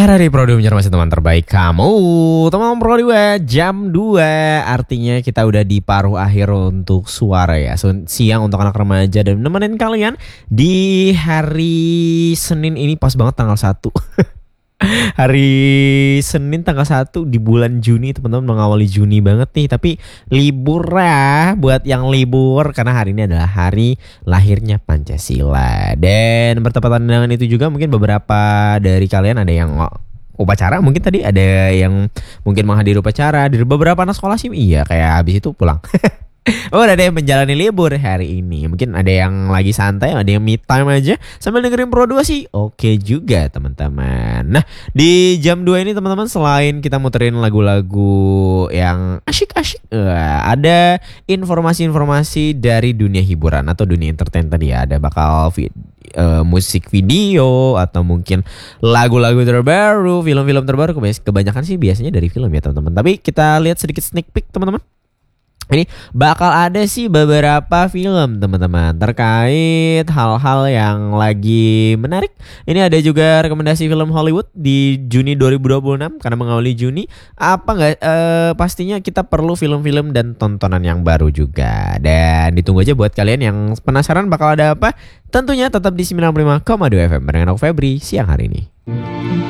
Era di Prodi masih teman terbaik kamu. Teman Prodi jam 2. Artinya kita udah di paruh akhir untuk suara ya. Siang untuk anak remaja dan nemenin kalian di hari Senin ini pas banget tanggal 1. Hari Senin tanggal 1 di bulan Juni, teman-teman, mengawali Juni banget nih. Tapi libur ya buat yang libur, karena hari ini adalah hari lahirnya Pancasila. Dan bertepatan dengan itu juga mungkin beberapa dari kalian ada yang upacara, mungkin tadi ada yang mungkin menghadiri upacara. Di beberapa anak sekolah sih iya kayak habis itu pulang. Oh, ada yang menjalani libur hari ini. Mungkin ada yang lagi santai, ada yang me time aja sambil dengerin Pro 2 sih. Oke juga teman-teman. Nah, di jam 2 ini teman-teman, selain kita muterin lagu-lagu yang asyik-asyik, ada informasi-informasi dari dunia hiburan atau dunia entertain tadi ya. Ada bakal musik video atau mungkin lagu-lagu terbaru, film-film terbaru. Kebanyakan sih biasanya dari film ya teman-teman. Tapi kita lihat sedikit sneak peek teman-teman. Ini bakal ada sih beberapa film teman-teman terkait hal-hal yang lagi menarik. Ini ada juga rekomendasi film Hollywood di Juni 2026 karena mengawali Juni. Apa nggak? Pastinya kita perlu film-film dan tontonan yang baru juga. Dan ditunggu aja buat kalian yang penasaran bakal ada apa. Tentunya tetap di 95,2 FM bareng aku Febri siang hari ini.